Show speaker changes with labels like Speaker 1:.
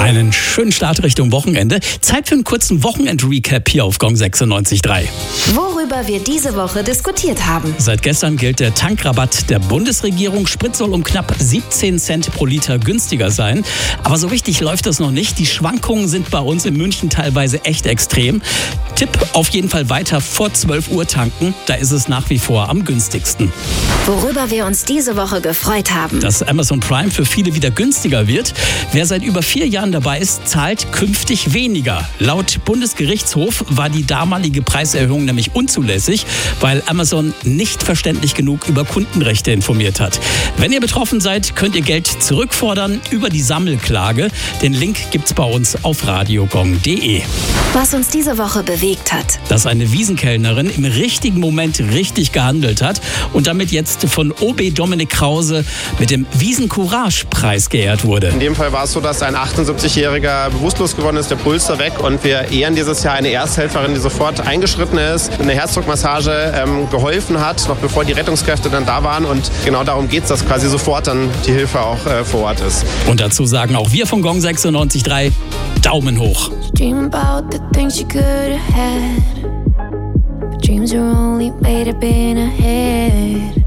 Speaker 1: Einen schönen Start Richtung Wochenende. Zeit für einen kurzen Wochenend-Recap hier auf Gong 96.3.
Speaker 2: Worüber wir diese Woche diskutiert haben.
Speaker 1: Seit gestern gilt der Tankrabatt der Bundesregierung. Sprit soll um knapp 17 Cent pro Liter günstiger sein. Aber so richtig läuft das noch nicht. Die Schwankungen sind bei uns in München teilweise echt extrem. Tipp: auf jeden Fall weiter vor 12 Uhr tanken. Da ist es nach wie vor am günstigsten.
Speaker 2: Worüber wir uns diese Woche gefreut haben.
Speaker 1: Dass Amazon Prime für viele wieder günstiger wird. Wer seit über 4 Jahren dabei ist, zahlt künftig weniger. Laut Bundesgerichtshof war die damalige Preiserhöhung nämlich unzulässig, weil Amazon nicht verständlich genug über Kundenrechte informiert hat. Wenn ihr betroffen seid, könnt ihr Geld zurückfordern über die Sammelklage. Den Link gibt's bei uns auf radiogong.de.
Speaker 2: Was uns diese Woche bewegt hat.
Speaker 1: Dass eine Wiesenkellnerin im richtigen Moment richtig gehandelt hat und damit jetzt von OB Dominik Krause mit dem Wiesen-Courage-Preis geehrt wurde.
Speaker 3: In dem Fall war es so, dass ein 78-Jähriger bewusstlos geworden ist, der Puls war weg, und wir ehren dieses Jahr eine Ersthelferin, die sofort eingeschritten ist, eine Herzdruckmassage geholfen hat, noch bevor die Rettungskräfte dann da waren, und genau darum geht es, dass quasi sofort dann die Hilfe auch vor Ort ist.
Speaker 1: Und dazu sagen auch wir von Gong 96.3 Daumen hoch.
Speaker 4: Dream about the things you could have had, but dreams are only made up in a head.